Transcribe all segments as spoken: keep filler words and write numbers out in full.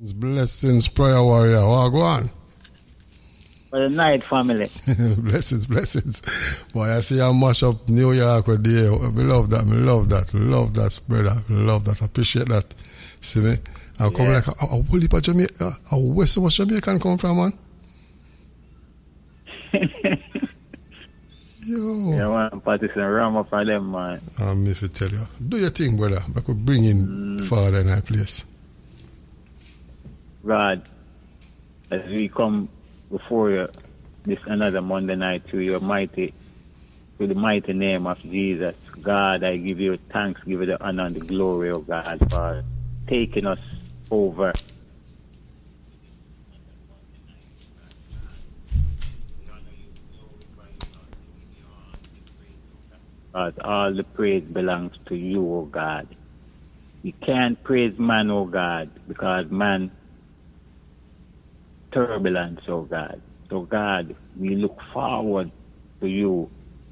Blessings, prayer warrior. Oh, go on. For the night, family. blessings, blessings. Boy, I see I mash up New York with you. I love that. I love that. Love that, brother. Love that. Appreciate that. See me? I'm yeah. coming like a, a whole heap of Jamaica. A west of Jamaica come from, man. Yo. Yeah, man. Partisan ram up for them, man. I'm if I tell you. Do your thing, brother. I could bring in mm. Father in that place. God, as we come before you this another Monday night to your mighty, to the mighty name of Jesus, God, I give you thanks, give you the honor and the glory, oh God, for taking us over. God, all the praise belongs to you, oh God. We can't praise man, oh God, because man turbulence, oh God. So God, we look forward to you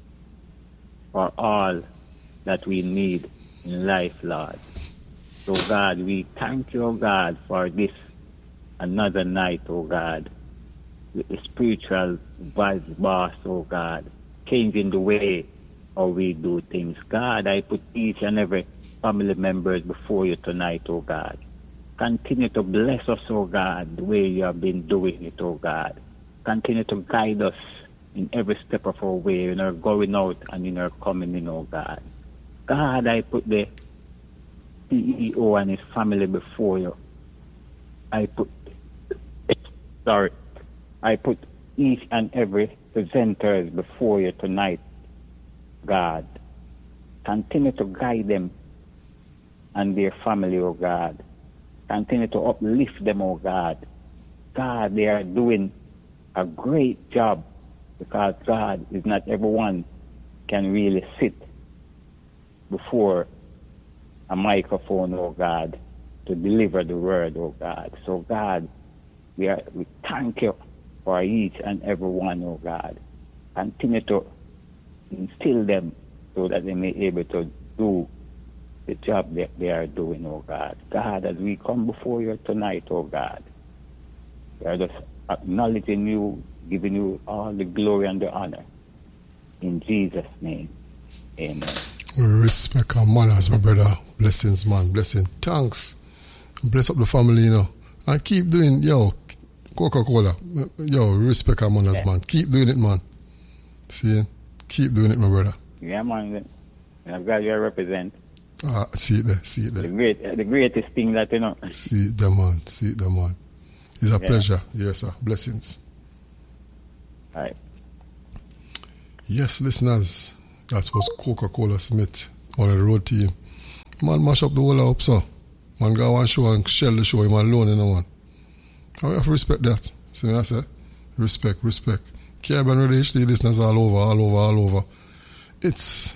for all that we need in life, Lord. So God, we thank you, oh God, for this another night, oh God, with the spiritual vice boss, oh God, changing the way how we do things. God, I put each and every family member before you tonight, oh God. Continue to bless us, oh God, the way you have been doing it, oh God. Continue to guide us in every step of our way, in our going out and in our coming in, oh God. God, I put the C E O and his family before you. I put, sorry, I put each and every presenters before you tonight, God. Continue to guide them and their family, oh God. Continue to uplift them, oh God. God, they are doing a great job because, God, is not everyone can really sit before a microphone, oh God, to deliver the word, oh God. So, God, we are we thank you for each and every one, oh God. Continue to instill them so that they may be able to do the job that they are doing, oh God. God, as we come before you tonight, oh God, we are just acknowledging you, giving you all the glory and the honor. In Jesus' name, amen. We respect our manners, my brother. Blessings, man. Blessing. Thanks. Bless up the family, you know. And keep doing, yo, Coca-Cola. Yo, respect our manners, yeah. man. Keep doing it, man. See? Keep doing it, my brother. Yeah, man. I'm glad you represent. Ah, see it there, see it there. The great, the greatest thing that you know. See it there, man. See it there, man. It's a yeah. pleasure. Yes, sir. Blessings. All right. Yes, listeners. That was Coca-Cola Smith, one of the road team. Man, mash up the whole up, sir. Man, go one show and shell the show him alone, you know, man. And we have to respect that. See what I say? Respect, respect. Caribbean Radio H D listeners all over, all over, all over. It's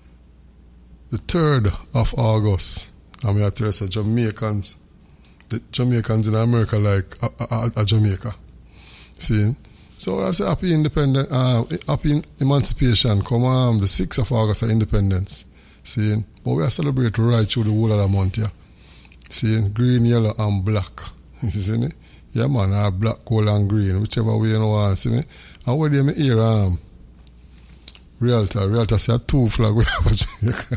the third of August, and we are to say Jamaicans, the Jamaicans in America like a, a, a Jamaica. See? So I say happy independent, uh, happy emancipation. Come on, the sixth of August of independence. See? But we are celebrating right through the whole of the month, yeah. See? Green, yellow, and black. You see me? Yeah, man, uh, black, gold, and green, whichever way you want. See me? And where do you hear, um, Realtor, Realtor say two flag we have a Jamaica.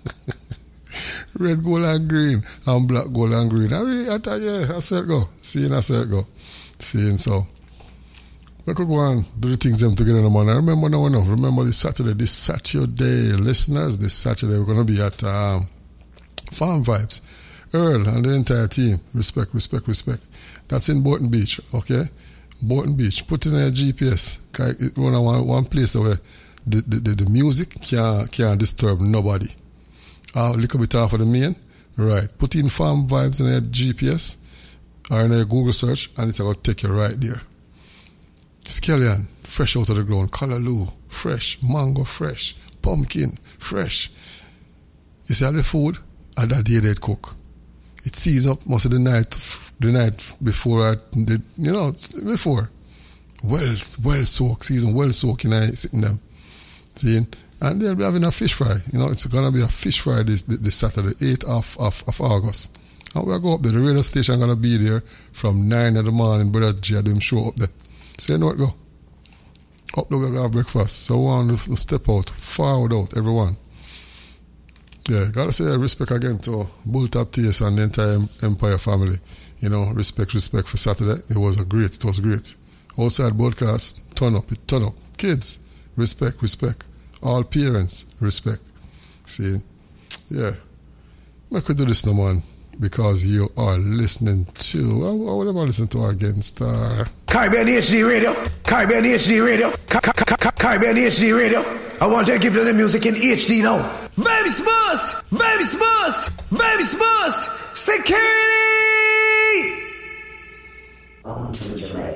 Red, gold, and green, and black, gold, and green. I really, I tell you, I said go. Seeing, I said go. Seeing, so. We could go and do the things them together, man. I remember now, no, remember this Saturday, this Saturday, listeners, this Saturday, we're going to be at um, Farm Vibes. Earl and the entire team, respect, respect, respect. That's in Boynton Beach, okay? Boynton Beach. Put in a G P S. It run one, one place where the, the, the, the music can't, can't disturb nobody. A uh, little bit off of the main. Right. Put in Farm Vibes in a G P S or in a Google search and it's going to take you right there. Scallion, fresh out of the ground. Callaloo, fresh. Mango, fresh. Pumpkin, fresh. You see all the food? At that day they'd cook. It seasons up most of the night, the night before, the, you know, before. Well, well soaked, season well soaked, you know, sitting them. See? And they'll be having a fish fry. You know, it's going to be a fish fry this, this Saturday, eighth of, of, of August. And we go up there. The radio station going to be there from nine in the morning. Brother J do him show up there. So you know what go? Up there we go have breakfast. So one to step out, forward out, everyone. Yeah, gotta say respect again to Bulltop Taste and the entire Empire family. You know, respect, respect for Saturday. It was a great, it was great. Outside broadcast, turn up, it turn up. Kids, respect, respect. All parents, respect. See, yeah. I could do this no man, because you are listening to, I, I would never listen to again, Star. Caribbean H D Radio, Caribbean H D Radio, Car- Car- Car- Caribbean H D Radio. I want to give you the music in H D now. Very smooth, very smooth, very smooth. Security! On to the right.